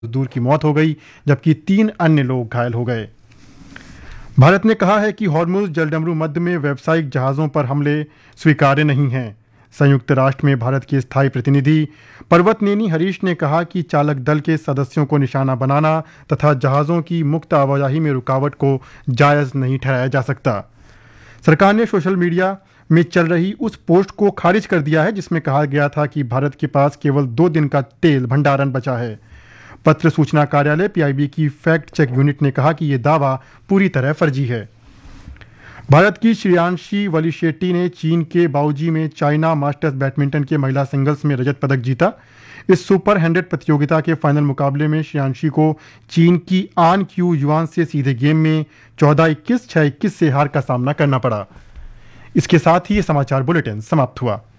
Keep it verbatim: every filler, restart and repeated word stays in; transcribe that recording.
मजदूर की मौत हो गई जबकि तीन अन्य लोग घायल हो गए। भारत ने कहा है कि हॉर्मुज जलडमरू मध्य में व्यावसायिक जहाज़ों पर हमले स्वीकार्य नहीं हैं। संयुक्त राष्ट्र में भारत के स्थायी प्रतिनिधि पर्वतनेनी हरीश ने कहा कि चालक दल के सदस्यों को निशाना बनाना तथा जहाज़ों की मुक्त आवाजाही में रुकावट को जायज़ नहीं ठहराया जा सकता। सरकार ने सोशल मीडिया में चल रही उस पोस्ट को खारिज कर दिया है जिसमें कहा गया था कि भारत के पास केवल दो दिन का तेल भंडारण बचा है। पत्र सूचना कार्यालय पीआईबी की फैक्ट चेक यूनिट ने कहा कि यह दावा पूरी तरह फर्जी है। भारत की श्रेयांशी वलिशेट्टी ने चीन के बाओजी में चाइना मास्टर्स बैडमिंटन के महिला सिंगल्स में रजत पदक जीता। इस सुपर हंड्रेड प्रतियोगिता के फाइनल मुकाबले में श्रेयांशी को चीन की आन क्यू युआन से सीधे गेम में चौदह इक्कीस, छह इक्कीस से हार का सामना करना पड़ा। इसके साथ ही ये समाचार बुलेटिन समाप्त हुआ।